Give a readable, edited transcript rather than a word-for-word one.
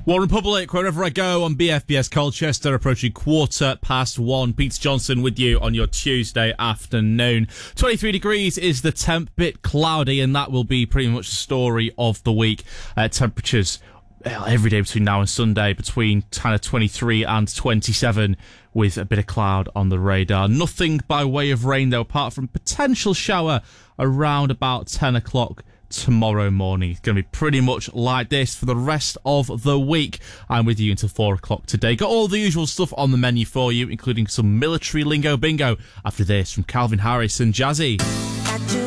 One Republic, wherever I go on BFBS Colchester, approaching 1:15. Peter Johnson with you on your Tuesday afternoon. 23 degrees is the temp, bit cloudy, and that will be pretty much the story of the week. Temperatures every day between now and Sunday between kind of 23 and 27 with a bit of cloud on the radar. Nothing by way of rain though, apart from potential shower around about 10 o'clock tomorrow morning. It's going to be pretty much like this for the rest of the week. I'm with you until 4 o'clock today. Got all the usual stuff on the menu for you, including some military lingo bingo after this from Calvin Harris and Jazzy.